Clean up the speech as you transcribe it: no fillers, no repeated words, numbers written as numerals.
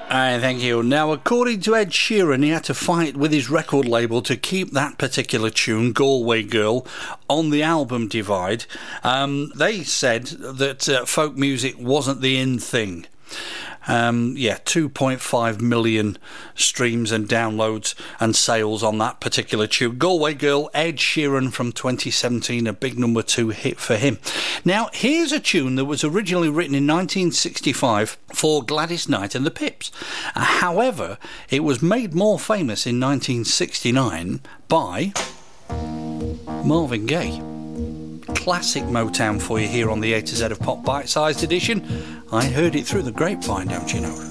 Thank you. Now, according to Ed Sheeran, he had to fight with his record label to keep that particular tune, Galway Girl, on the album Divide. They said that folk music wasn't the in thing. 2.5 million streams and downloads and sales on that particular tune. Galway Girl, Ed Sheeran from 2017, a big number 2 hit for him. Now, here's a tune that was originally written in 1965 for Gladys Knight and the Pips. However, it was made more famous in 1969 by Marvin Gaye. Classic Motown for you here on the A to Z of Pop Bite-Sized Edition. I heard it through the grapevine, don't you know?